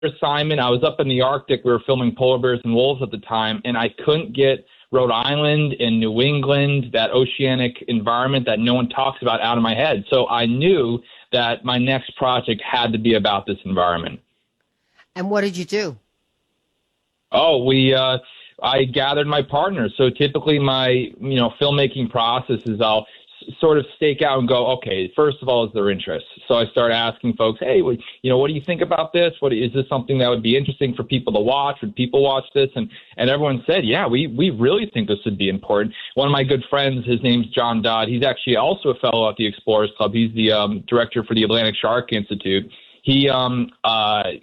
assignment. I was up in the Arctic. We were filming polar bears and wolves at the time, and I couldn't get Rhode Island and New England, that oceanic environment that no one talks about, out of my head. So I knew that my next project had to be about this environment. And what did you do? Oh, I gathered my partners. So typically my, filmmaking process is I'll sort of stake out and go, okay, first of all, is their interest. So I start asking folks, hey, what do you think about this? Is this something that would be interesting for people to watch? Would people watch this? And everyone said, yeah, we really think this would be important. One of my good friends, his name's John Dodd. He's actually also a fellow at the Explorers Club. He's the director for the Atlantic Shark Institute. He's a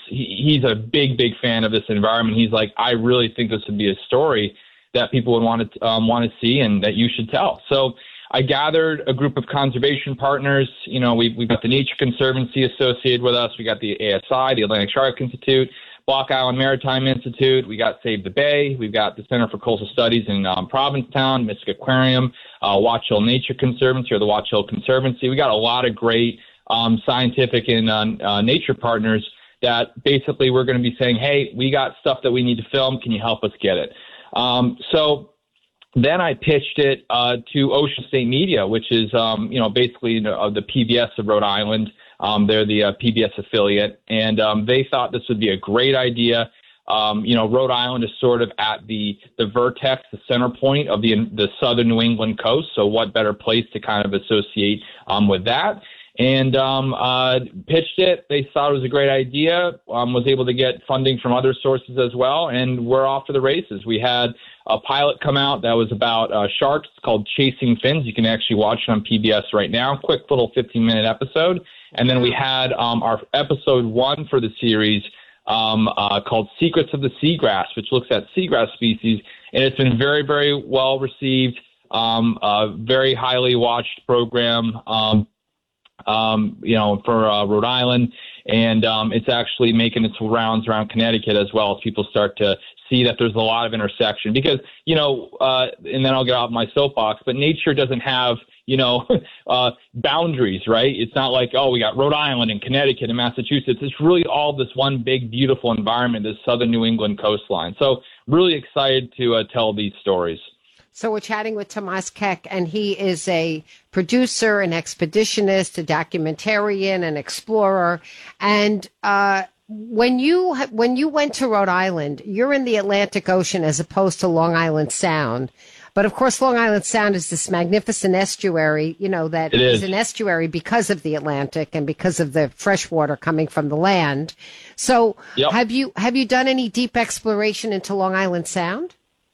big fan of this environment. He's like, I really think this would be a story that people would want to see and that you should tell. So I gathered a group of conservation partners. We've got the Nature Conservancy associated with us. We got the ASI, the Atlantic Shark Institute, Block Island Maritime Institute. We got Save the Bay. We've got the Center for Coastal Studies in Provincetown, Mystic Aquarium, Watch Hill Nature Conservancy, or the Watch Hill Conservancy. We got a lot of great scientific and nature partners that basically we're going to be saying, hey, we got stuff that we need to film. Can you help us get it? So then I pitched it to Ocean State Media, which is, basically the PBS of Rhode Island. They're the PBS affiliate, and they thought this would be a great idea. Rhode Island is sort of at the vertex, the center point of the southern New England coast. So what better place to kind of associate with that? And pitched it. They thought it was a great idea, was able to get funding from other sources as well, and we're off to the races. We had a pilot come out that was about sharks. It's called Chasing Fins. You can actually watch it on PBS right now. Quick little 15-minute episode. And then we had our episode 1 for the series called Secrets of the Seagrass, which looks at seagrass species, and it's been very, very well received, very highly watched program. For Rhode Island, and it's actually making its rounds around Connecticut as well as people start to see that there's a lot of intersection because, and then I'll get off my soapbox, but nature doesn't have, boundaries, right? It's not like, oh, we got Rhode Island and Connecticut and Massachusetts. It's really all this one big, beautiful environment, this southern New England coastline. So really excited to tell these stories. So we're chatting with Tomas Keck, and he is a producer, an expeditionist, a documentarian, an explorer. And when you went to Rhode Island, you're in the Atlantic Ocean as opposed to Long Island Sound. But of course, Long Island Sound is this magnificent estuary, that is an estuary because of the Atlantic and because of the fresh water coming from the land. So yep. Have you done any deep exploration into Long Island Sound?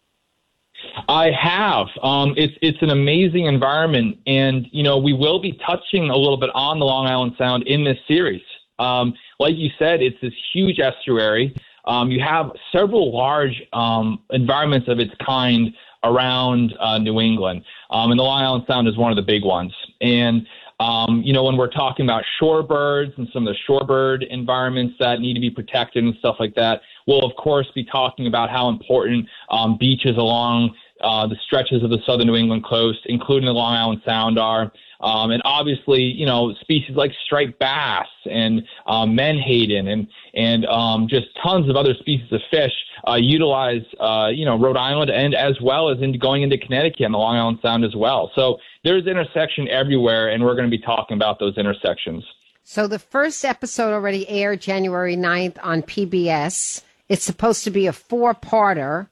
I have. It's an amazing environment, and we will be touching a little bit on the Long Island Sound in this series. Like you said, it's this huge estuary. You have several large environments of its kind around New England, and the Long Island Sound is one of the big ones. And when we're talking about shorebirds and some of the shorebird environments that need to be protected and stuff like that, we'll, of course, be talking about how important beaches along the stretches of the southern New England coast, including the Long Island Sound, are. And obviously, species like striped bass and menhaden and just tons of other species of fish utilize, Rhode Island and as well as going into Connecticut and the Long Island Sound as well. So there's intersection everywhere, and we're going to be talking about those intersections. So the first episode already aired January 9th on PBS. It's supposed to be a 4-parter.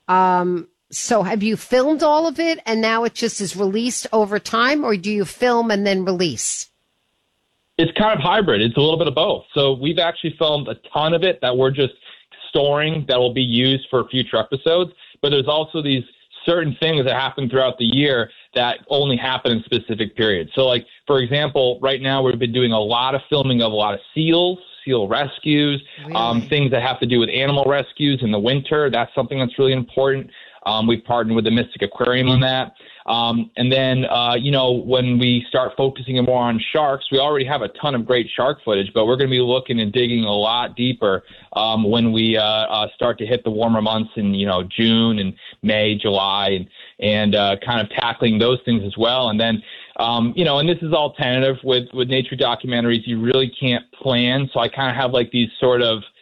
So have you filmed all of it and now it just is released over time, or do you film and then release? It's kind of hybrid. It's a little bit of both. So we've actually filmed a ton of it that we're just storing that will be used for future episodes. But there's also these certain things that happen throughout the year that only happen in specific periods. So like, for example, right now we've been doing a lot of filming of a lot of seal rescues, really? Things that have to do with animal rescues in the winter. That's something that's really important. We've partnered with the Mystic Aquarium on that. And then, when we start focusing more on sharks, we already have a ton of great shark footage, but we're going to be looking and digging a lot deeper when we start to hit the warmer months in, June and May, July, and kind of tackling those things as well. And then, and this is all tentative with nature documentaries. You really can't plan. So I kind of have like these sort of